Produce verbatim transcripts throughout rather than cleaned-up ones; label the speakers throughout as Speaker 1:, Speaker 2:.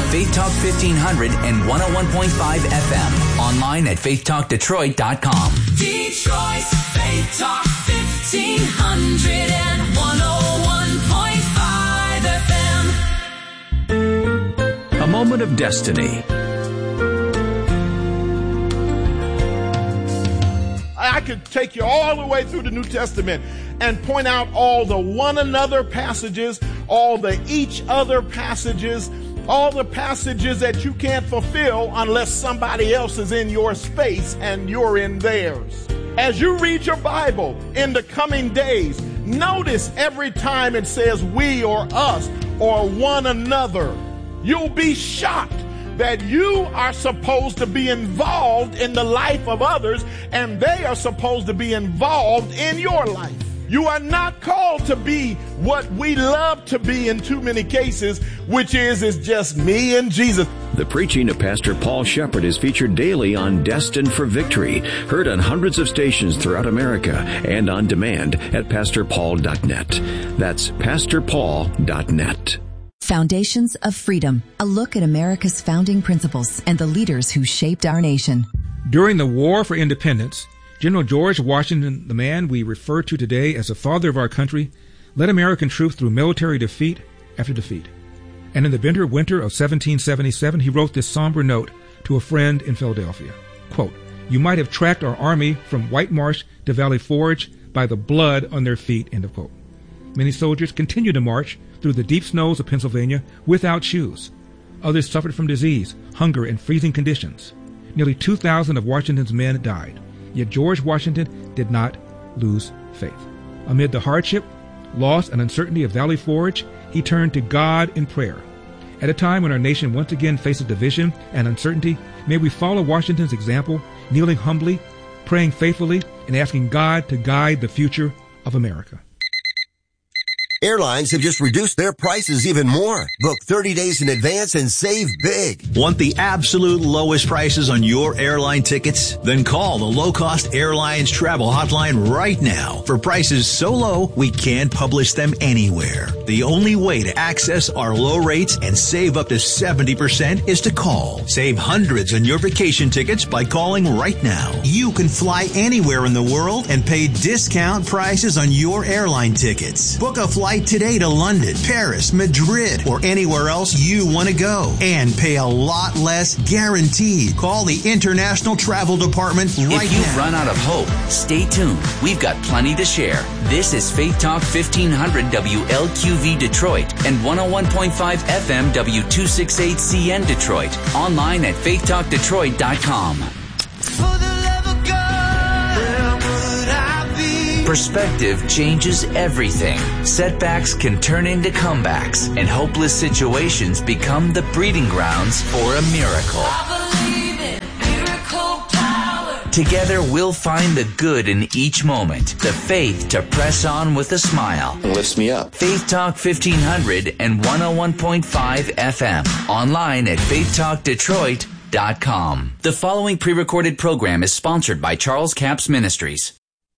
Speaker 1: Faith Talk fifteen hundred and one oh one point five F M. Online at faith talk detroit dot com.
Speaker 2: Detroit's Faith Talk fifteen hundred and one oh one point five F M.
Speaker 3: A moment of destiny.
Speaker 4: I could take you all the way through the New Testament and point out all the one another passages, all the each other passages, all the passages that you can't fulfill unless somebody else is in your space and you're in theirs. As you read your Bible in the coming days, notice every time it says we or us or one another. You'll be shocked that you are supposed to be involved in the life of others and they are supposed to be involved in your life. You are not called to be what we love to be in too many cases, which is, is just me and Jesus.
Speaker 3: The preaching of Pastor Paul Shepherd is featured daily on Destined for Victory, heard on hundreds of stations throughout America and on demand at pastor paul dot net. That's pastor paul dot net.
Speaker 5: Foundations of Freedom, a look at America's founding principles and the leaders who shaped our nation.
Speaker 6: During the War for Independence, General George Washington, the man we refer to today as the father of our country, led American troops through military defeat after defeat. And in the bitter winter of seventeen seventy-seven, he wrote this somber note to a friend in Philadelphia. Quote, "You might have tracked our army from White Marsh to Valley Forge by the blood on their feet," end of quote. Many soldiers continued to march through the deep snows of Pennsylvania without shoes. Others suffered from disease, hunger, and freezing conditions. Nearly two thousand of Washington's men died. Yet George Washington did not lose faith. Amid the hardship, loss, and uncertainty of Valley Forge, he turned to God in prayer. At a time when our nation once again faces division and uncertainty, may we follow Washington's example, kneeling humbly, praying faithfully, and asking God to guide the future of America.
Speaker 7: Airlines have just reduced their prices even more. Book thirty days in advance and save big.
Speaker 8: Want the absolute lowest prices on your airline tickets? Then call the Low Cost Airlines Travel Hotline right now for prices so low we can't publish them anywhere. The only way to access our low rates and save up to seventy percent is to call. Save hundreds on your vacation tickets by calling right now. You can fly anywhere in the world and pay discount prices on your airline tickets. Book a flight today to London, Paris, Madrid, or anywhere else you want to go and pay a lot less guaranteed. Call the International Travel Department right now.
Speaker 1: If you've run out of hope, stay tuned. We've got plenty to share. This is Faith Talk fifteen hundred W L Q V Detroit and one oh one point five F M W two sixty-eight C N Detroit. Online at faith talk detroit dot com. Perspective changes everything. Setbacks can turn into comebacks, and hopeless situations become the breeding grounds for a miracle.
Speaker 2: I believe in miracle power.
Speaker 1: Together, we'll find the good in each moment, the faith to press on with a smile.
Speaker 9: It lifts me up.
Speaker 1: Faith Talk fifteen hundred and one oh one point five F M. Online at faith talk detroit dot com. The following pre-recorded program is sponsored by Charles Capps Ministries.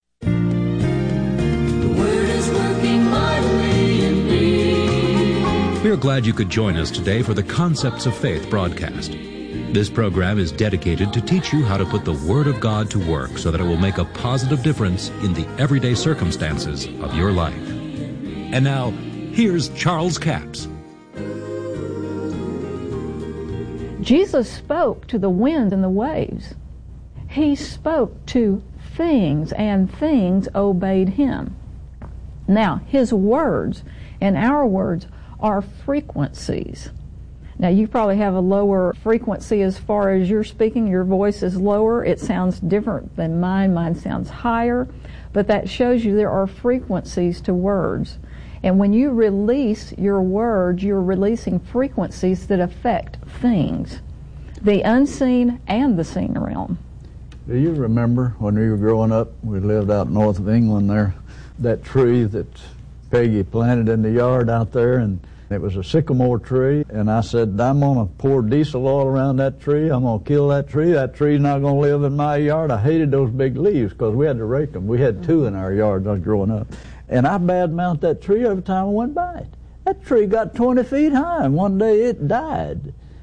Speaker 10: We are glad you could join us today for the Concepts of Faith broadcast. This program is dedicated to teach you how to put the Word of God to work so that it will make a positive difference in the everyday circumstances of your life. And now, here's Charles Capps.
Speaker 11: Jesus spoke to the wind and the waves. He spoke to things, and things obeyed him. Now, his words and our words are frequencies. Now, you probably have a lower frequency as far as you're speaking. Your voice is lower. It sounds different than mine. Mine sounds higher. But that shows you there are frequencies to words. And when you release your words, you're releasing frequencies that affect things, the unseen and the seen realm.
Speaker 12: Do you remember when we were growing up, we lived out north of England there, that tree that Peggy planted in the yard out there, and it was a sycamore tree, and I said, I'm going to pour diesel oil around that tree. I'm going to kill that tree. That tree's not going to live in my yard. I hated those big leaves because we had to rake them. We had two in our yard when I was growing up. And I bad-mouthed that tree every time I went by it. That tree got twenty feet high, and one day it died.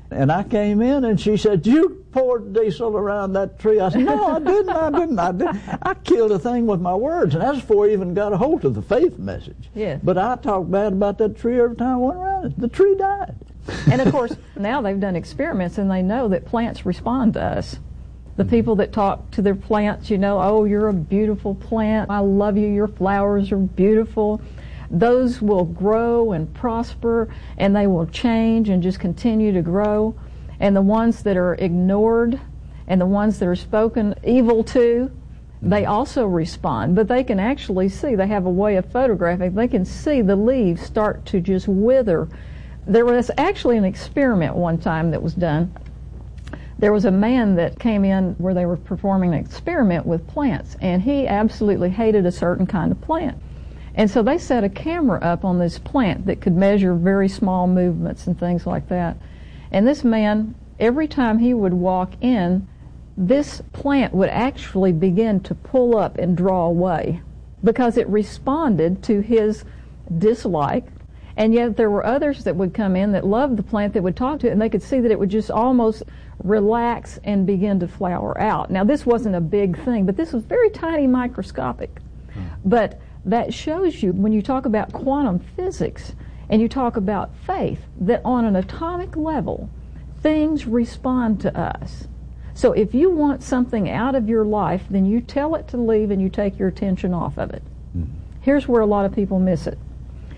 Speaker 12: And I came in, and she said, "You poured diesel around that tree." I said, "No, I didn't, I didn't, I didn't. I killed a thing with my words." And that's before I even got a hold of the faith message.
Speaker 11: Yes.
Speaker 12: But I talked bad about that tree every time I went around it. The tree died.
Speaker 11: And, of course, now they've done experiments, and they know that plants respond to us. The people that talk to their plants, you know, "Oh, you're a beautiful plant. I love you. Your flowers are beautiful." Those will grow and prosper, and they will change and just continue to grow. And the ones that are ignored and the ones that are spoken evil to, they also respond. But they can actually see, they have a way of photographing, they can see the leaves start to just wither. There was actually an experiment one time that was done. There was a man that came in where they were performing an experiment with plants, and he absolutely hated a certain kind of plant. And so they set a camera up on this plant that could measure very small movements and things like that. And this man, every time he would walk in, this plant would actually begin to pull up and draw away because it responded to his dislike. And yet there were others that would come in that loved the plant, that would talk to it, and they could see that it would just almost relax and begin to flower out. Now, this wasn't a big thing, but this was very tiny, microscopic. But that shows you, when you talk about quantum physics and you talk about faith, that on an atomic level, things respond to us. So if you want something out of your life, then you tell it to leave and you take your attention off of it. Mm-hmm. Here's where a lot of people miss it.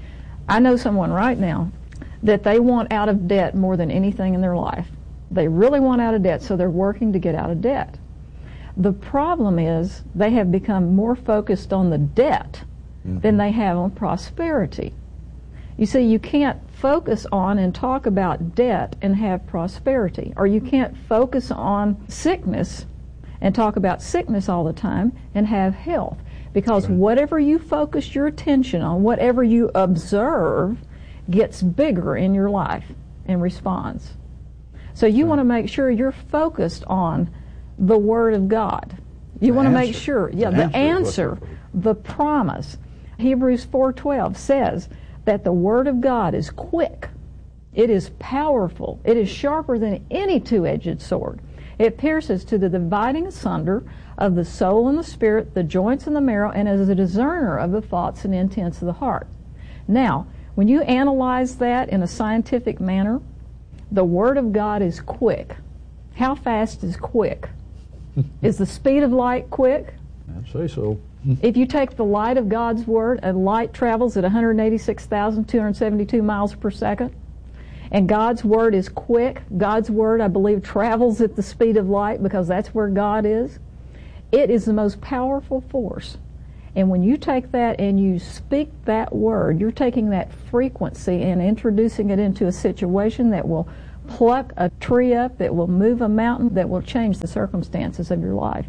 Speaker 11: I know someone right now that they want out of debt more than anything in their life. They really want out of debt, so they're working to get out of debt. The problem is they have become more focused on the debt mm-hmm. than they have on prosperity. You see, you can't focus on and talk about debt and have prosperity, or you can't focus on sickness and talk about sickness all the time and have health, because right. whatever you focus your attention on, whatever you observe, gets bigger in your life and responds. So you right. want to make sure you're focused on the Word of God. You want to make sure, yeah, the answer, the promise. Hebrews four twelve says that the Word of God is quick, it is powerful, it is sharper than any two-edged sword. It pierces to the dividing asunder of the soul and the spirit, the joints and the marrow, and is a discerner of the thoughts and intents of the heart. Now, when you analyze that in a scientific manner, the Word of God is quick. How fast is quick? Is the speed of light quick?
Speaker 12: I'd say so.
Speaker 11: If you take the light of God's Word, and light travels at one hundred eighty-six thousand two hundred seventy-two miles per second, and God's Word is quick. God's Word, I believe, travels at the speed of light because that's where God is. It is the most powerful force. And when you take that and you speak that Word, you're taking that frequency and introducing it into a situation that will pluck a tree up, that will move a mountain, that will change the circumstances of your life.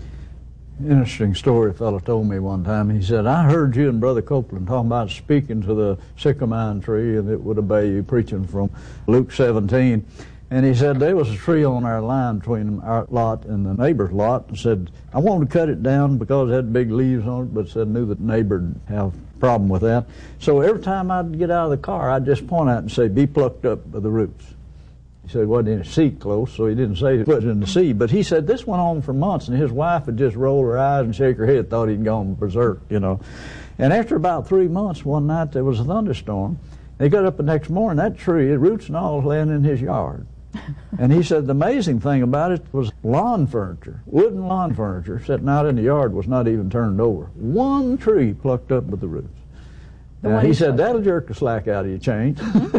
Speaker 12: Interesting story a fellow told me one time. He said, "I heard you and Brother Copeland talking about speaking to the sycamore tree and it would obey you," preaching from Luke seventeen. And he said, there was a tree on our line between our lot and the neighbor's lot, and said, I wanted to cut it down because it had big leaves on it, but said knew that the neighbor would have a problem with that. So every time I'd get out of the car, I'd just point out and say, "Be plucked up by the roots." He said, wasn't any sea close, so he didn't say put it in the sea. But he said this went on for months, and his wife would just roll her eyes and shake her head, thought he'd gone berserk, you know. And after about three months, one night there was a thunderstorm. They got up the next morning, that tree, roots and all, was laying in his yard. And he said the amazing thing about it was lawn furniture, wooden lawn furniture, sitting out in the yard was not even turned over. One tree plucked up with the roots. Now, he said that'll jerk the slack out of your chain.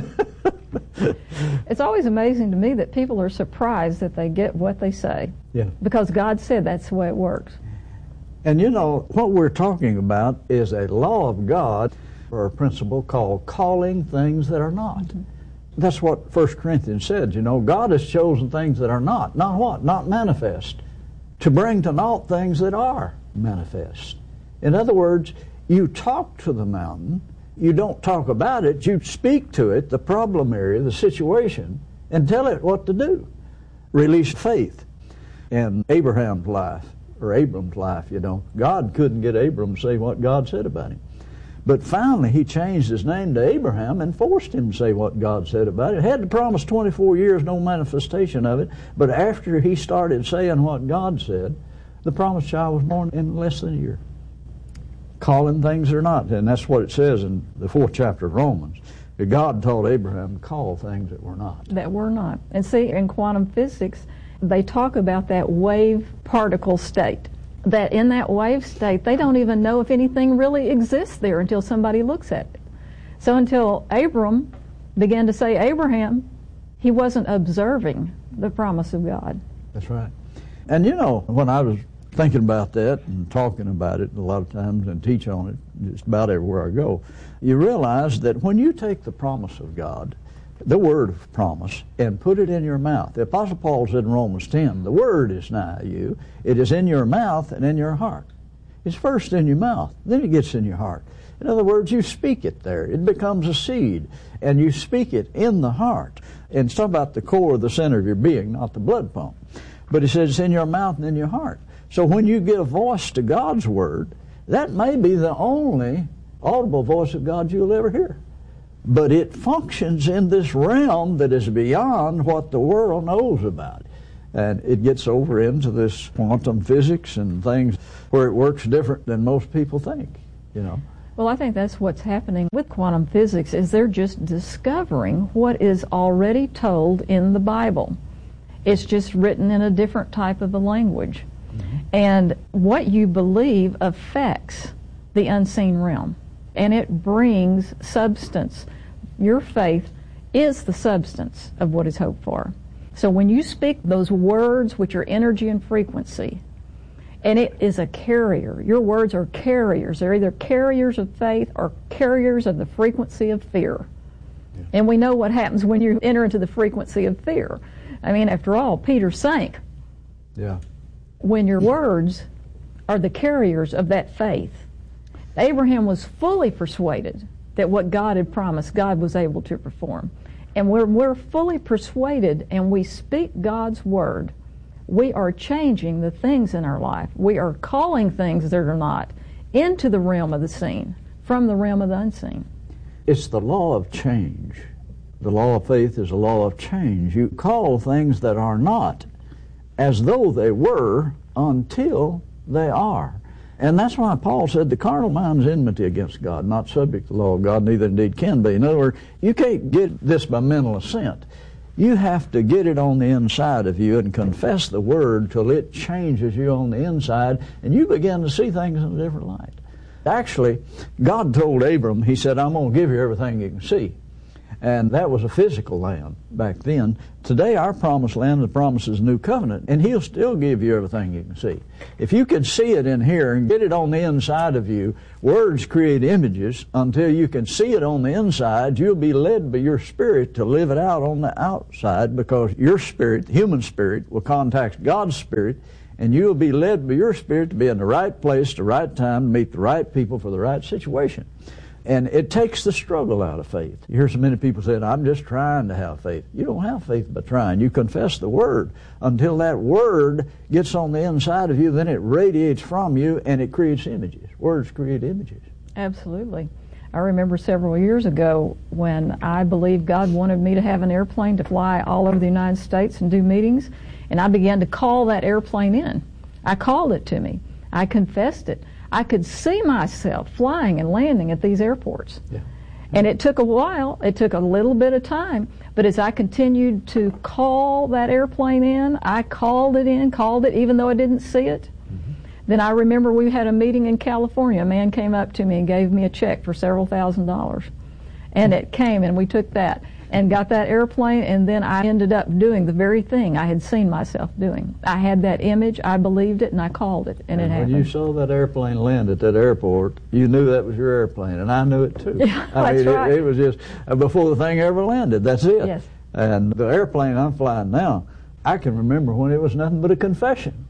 Speaker 11: It's always amazing to me that people are surprised that they get what they say.
Speaker 12: Yeah.
Speaker 11: Because God said that's the way it works.
Speaker 12: And you know, what we're talking about is a law of God, or a principle called calling things that are not. Mm-hmm. That's what First Corinthians said, you know. God has chosen things that are not. Not what? Not manifest. To bring to naught things that are manifest. In other words, you talk to the mountain. You don't talk about it. You speak to it, the problem area, the situation, and tell it what to do. Release faith. In Abraham's life, or Abram's life, you know, God couldn't get Abram to say what God said about him. But finally, he changed his name to Abraham and forced him to say what God said about it. Had to promise twenty-four years, no manifestation of it. But after he started saying what God said, the promised child was born in less than a year. Calling things or not. And that's what it says in the fourth chapter of Romans. That God told Abraham to call things that were not.
Speaker 11: That were not. And see, in quantum physics, they talk about that wave particle state. That in that wave state, they don't even know if anything really exists there until somebody looks at it. So until Abram began to say Abraham, he wasn't observing the promise of God.
Speaker 12: That's right. And you know, when I was thinking about that and talking about it a lot of times and teach on it just about everywhere I go, you realize that when you take the promise of God, the word of promise, and put it in your mouth. The Apostle Paul said in Romans ten, the word is nigh you. It is in your mouth and in your heart. It's first in your mouth, then it gets in your heart. In other words, you speak it there. It becomes a seed, and you speak it in the heart. And it's talking about the core, the center of your being, not the blood pump. But he says it's in your mouth and in your heart. So when you give voice to God's word, that may be the only audible voice of God you'll ever hear. But it functions in this realm that is beyond what the world knows about. And it gets over into this quantum physics and things where it works different than most people think, you know.
Speaker 11: Well, I think that's what's happening with quantum physics, is they're just discovering what is already told in the Bible. It's just written in a different type of a language. Mm-hmm. And what you believe affects the unseen realm. And it brings substance. Your faith is the substance of what is hoped for. So when you speak those words which are energy and frequency, and it is a carrier, your words are carriers. They're either carriers of faith or carriers of the frequency of fear. Yeah. And we know what happens when you enter into the frequency of fear. I mean, after all, Peter sank.
Speaker 12: Yeah.
Speaker 11: When your words are the carriers of that faith. Abraham was fully persuaded that what God had promised, God was able to perform. And when we're fully persuaded and we speak God's word, we are changing the things in our life. We are calling things that are not into the realm of the seen, from the realm of the unseen.
Speaker 12: It's the law of change. The law of faith is a law of change. You call things that are not as though they were until they are. And that's why Paul said the carnal mind is enmity against God, not subject to the law of God, neither indeed can be. In other words, you can't get this by mental assent. You have to get it on the inside of you and confess the word till it changes you on the inside, and you begin to see things in a different light. Actually, God told Abram, he said, I'm going to give you everything you can see. And that was a physical land back then. Today, our promised land, the promise is new covenant, and he'll still give you everything you can see. If you can see it in here and get it on the inside of you, words create images. Until you can see it on the inside, you'll be led by your spirit to live it out on the outside, because your spirit, the human spirit, will contact God's spirit, and you'll be led by your spirit to be in the right place, the right time, to meet the right people for the right situation. And it takes the struggle out of faith. You hear so many people saying, I'm just trying to have faith. You don't have faith by trying. You confess the Word. Until that Word gets on the inside of you, then it radiates from you and it creates images. Words create images.
Speaker 11: Absolutely. I remember several years ago when I believed God wanted me to have an airplane to fly all over the United States and do meetings, and I began to call that airplane in. I called it to me. I confessed it. I could see myself flying and landing at these airports. Yeah. And it took a while. It took a little bit of time. But as I continued to call that airplane in, I called it in, called it, even though I didn't see it. Mm-hmm. Then I remember we had a meeting in California. A man came up to me and gave me a check for several thousand dollars. And it came, and we took that and got that airplane, and then I ended up doing the very thing I had seen myself doing. I had that image, I believed it, and I called it, and, and it
Speaker 12: when
Speaker 11: happened.
Speaker 12: When you saw that airplane land at that airport, you knew that was your airplane, and I knew it too.
Speaker 11: Yeah,
Speaker 12: I
Speaker 11: that's
Speaker 12: mean,
Speaker 11: right.
Speaker 12: It, it was just uh, before the thing ever landed, that's it.
Speaker 11: Yes.
Speaker 12: And the airplane I'm flying now, I can remember when it was nothing but a confession.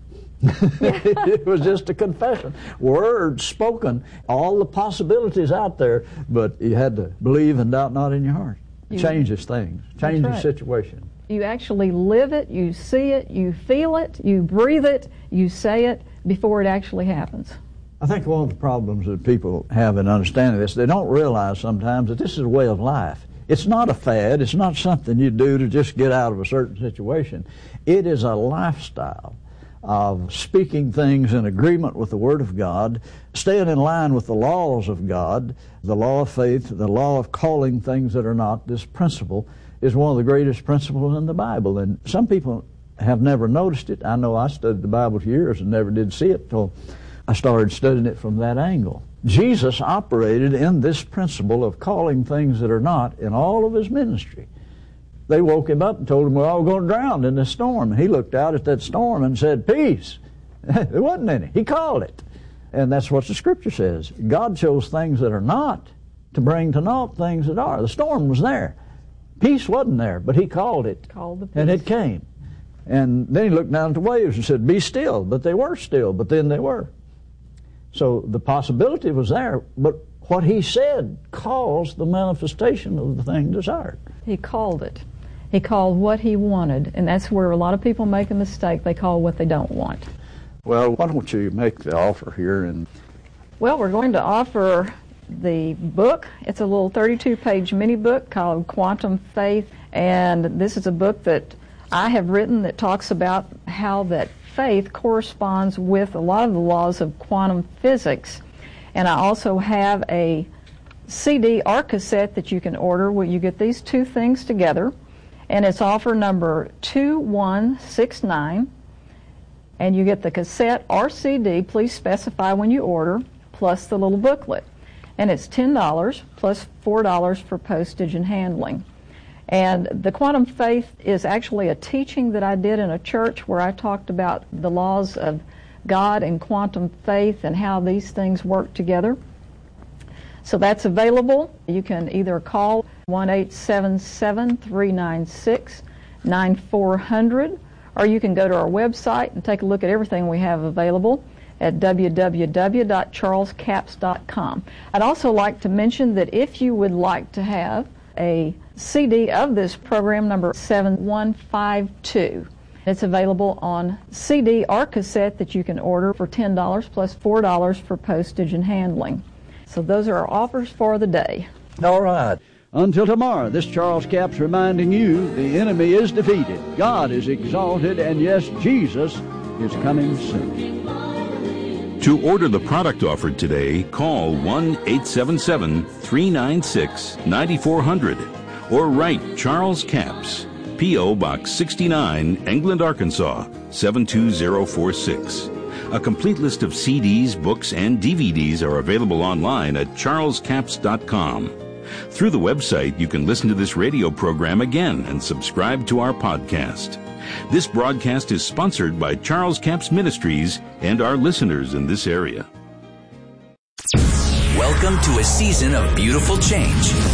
Speaker 12: It was just a confession. Words spoken, all the possibilities out there, but you had to believe and doubt not in your heart. It changes things, changes
Speaker 11: right.
Speaker 12: situation.
Speaker 11: You actually live it, you see it, you feel it, you breathe it, you say it before it actually happens.
Speaker 12: I think one of the problems that people have in understanding this, they don't realize sometimes that this is a way of life. It's not a fad. It's not something you do to just get out of a certain situation. It is a lifestyle of speaking things in agreement with the Word of God, staying in line with the laws of God, the law of faith, the law of calling things that are not. This principle is one of the greatest principles in the Bible. And some people have never noticed it. I know I studied the Bible for years and never did see it until I started studying it from that angle. Jesus operated in this principle of calling things that are not in all of his ministry. They woke him up and told him we're all going to drown in this storm. And he looked out at that storm and said, peace. There wasn't any. He called it. And that's what the Scripture says. God chose things that are not to bring to naught things that are. The storm was there. Peace wasn't there, but he called it.
Speaker 11: Called the peace.
Speaker 12: And it came. And then he looked down at the waves and said, be still. But they were still, but then they were. So the possibility was there, but what he said caused the manifestation of the thing desired.
Speaker 11: He called it. He called what he wanted, and that's where a lot of people make a mistake. They call what they don't want.
Speaker 12: Well, why don't you make the offer here? And
Speaker 11: Well, we're going to offer the book. It's a little thirty-two page mini book called Quantum Faith, and this is a book that I have written that talks about how that faith corresponds with a lot of the laws of quantum physics. And I also have a C D or cassette that you can order where you get these two things together, and it's offer number two one six nine, and you get the cassette or C D, please specify when you order, plus the little booklet. And it's ten dollars plus four dollars for postage and handling. And the Quantum Faith is actually a teaching that I did in a church where I talked about the laws of God and quantum faith and how these things work together. So that's available. You can either call one eight seven seven, three nine six, nine four zero zero, or you can go to our website and take a look at everything we have available at w w w dot charles capps dot com. I'd also like to mention that if you would like to have a C D of this program number seven one five two, it's available on C D or cassette that you can order for ten dollars plus four dollars for postage and handling. So those are our offers for the day.
Speaker 12: All right. Until tomorrow, this Charles Capps reminding you the enemy is defeated, God is exalted, and yes, Jesus is coming soon.
Speaker 9: To order the product offered today, call one eight seven seven, three nine six, nine four zero zero or write Charles Capps, P O. Box sixty-nine, England, Arkansas, seven two zero four six. A complete list of C Ds, books, and D V Ds are available online at charles capps dot com. Through the website, you can listen to this radio program again and subscribe to our podcast. This broadcast is sponsored by Charles Capps Ministries and our listeners in this area.
Speaker 1: Welcome to a season of beautiful change.